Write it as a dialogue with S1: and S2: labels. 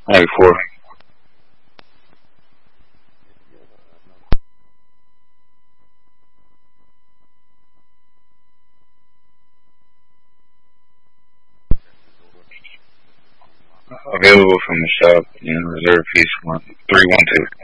S1: 94. Available from the shop, reserve piece 312.